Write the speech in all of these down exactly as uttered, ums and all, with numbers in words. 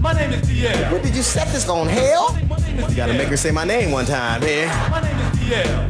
My name is D L. What did you set this on, hell? You gotta make her say my name one time here. My name is D L.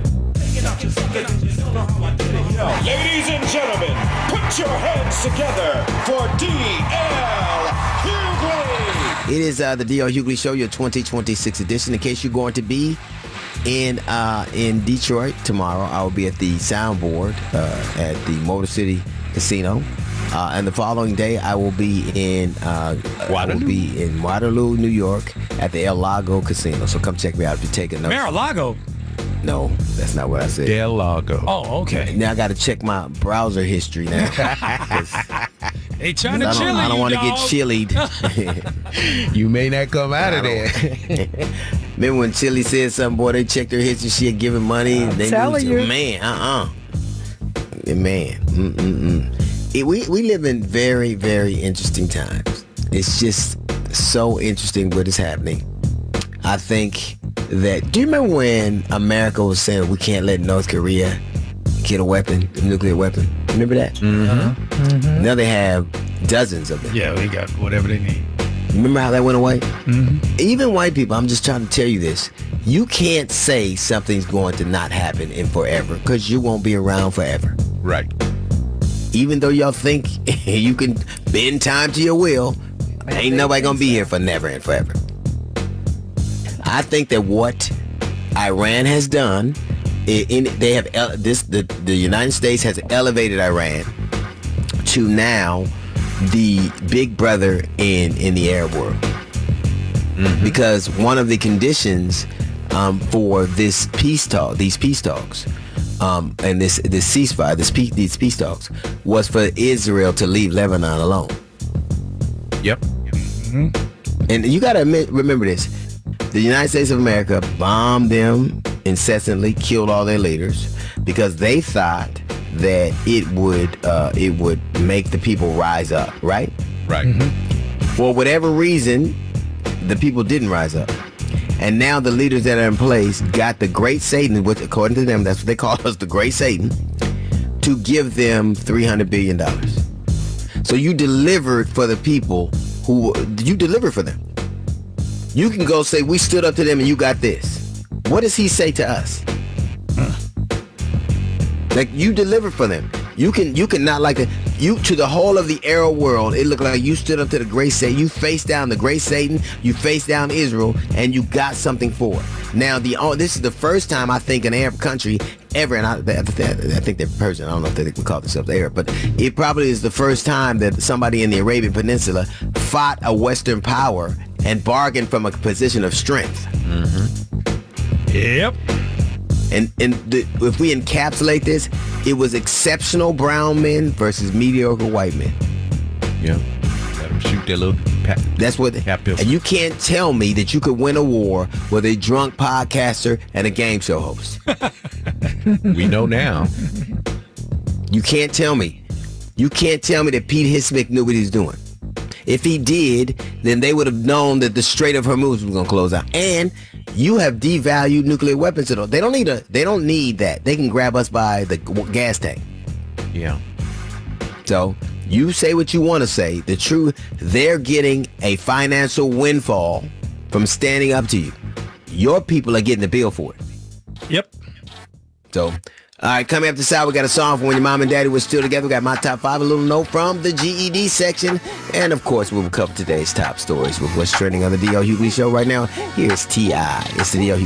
Ladies and gentlemen, put your hands together for D L Hughley. It is uh, the D L Hughley Show, your twenty twenty-six edition. In case you're going to be in uh, in Detroit tomorrow, I will be at the Soundboard uh, at the Motor City Casino. Uh, and the following day, I will be in uh, I will be in Waterloo, New York, at the El Lago Casino. So come check me out if you're taking notes. Mar-a-Lago. No, that's not what I said. Del Lago. Oh, okay. Now I got to check my browser history now. They trying to I don't, chili I don't you, want to get dog. chilied. You may not come out of there. Remember when Chili said something, boy, they checked her history, she had given money. And they telling knew, you. Man, uh-uh. Man, mm-mm-mm. It, we, we live in very, very interesting times. It's just so interesting what is happening. I think that, do you remember when America was saying we can't let North Korea get a weapon, a nuclear weapon? Remember that? Mm-hmm. Mm-hmm. Now they have dozens of them. Yeah, they got whatever they need. Remember how that went away? Mm-hmm. Even white people, I'm just trying to tell you this. You can't say something's going to not happen in forever because you won't be around forever. Right. Even though y'all think you can bend time to your will, ain't nobody gonna be here for never and forever. I think that what Iran has done, in, in they have ele- this the, the United States has elevated Iran to now the big brother in in the Arab world. Mm-hmm. Because one of the conditions um, for this peace talk, these peace talks, um, and this this ceasefire, this peace, these peace talks, was for Israel to leave Lebanon alone. Yep. Mm-hmm. And you got to remember this. The United States of America bombed them incessantly, killed all their leaders because they thought that it would uh, it would make the people rise up, right? Right. Mm-hmm. For whatever reason, the people didn't rise up. And now the leaders that are in place got the great Satan, which according to them, that's what they call us, the great Satan, to give them three hundred billion dollars. So you delivered for the people who, you delivered for them. You can go say, we stood up to them and you got this. What does he say to us? Huh. Like, you delivered for them. You can you can not like the, you to the whole of the Arab world, it looked like you stood up to the great Satan. You faced down the great Satan, you faced down Israel, and you got something for it. Now, the oh, this is the first time I think an Arab country ever, and I, I, I think they're Persian, I don't know if they can call themselves Arab, but it probably is the first time that somebody in the Arabian Peninsula fought a Western power and bargained from a position of strength. Mm-hmm. Yep. And and the, if we encapsulate this, it was exceptional brown men versus mediocre white men. Yeah. Let them shoot their little pat. That's what. And you can't tell me that you could win a war with a drunk podcaster and a game show host. We know now. You can't tell me. You can't tell me that Pete Hismick knew what he was doing. If he did, then they would have known that the Strait of Hormuz was going to close out. And you have devalued nuclear weapons at all. They don't need a. They don't need that. They can grab us by the gas tank. Yeah. So you say what you want to say. The truth, they're getting a financial windfall from standing up to you. Your people are getting the bill for it. Yep. So, all right, coming up this hour, we got a song from when your mom and daddy were still together. We got my top five, a little note from the G E D section. And, of course, we will cover today's top stories with what's trending on the D L Hughley Show right now. Here's T I It's the D L Hughley